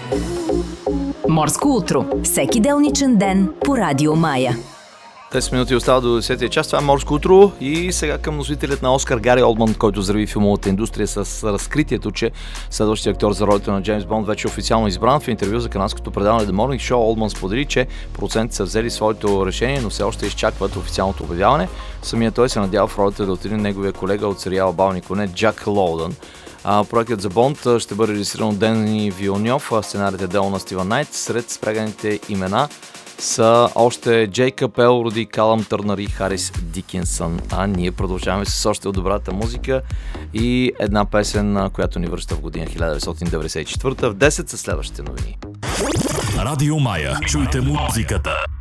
Морско утро. Всеки делничен ден по Радио Мая. 10 минути остава до 10-я час. Това е Морско утро и сега към носителят на Оскар Гари Олдман, който здрави филмовата индустрия с разкритието, че следващия актьор за ролята на Джеймс Бонд вече е официално избран. В интервю за канадското предаване The Morning Show Олдман сподели, че продуцентите са взели своето решение, но все още изчакват официалното обявяване. Самия той се надява в ролята да отиде неговия колега от сериала Бални коне Джак Лоудън. Проектът за Бонд ще бъде режисиран от Дени Вилньов, сценарият е дело на Стивън Найт. Сред спряганите имена са още Джейкъб Елроди, Калъм Търнър и Харис Дикинсън. А ние продължаваме с още от добрата музика и една песен, която ни връща в година 1994. В 10 са следващите новини. Радио Мая. Чуйте музиката.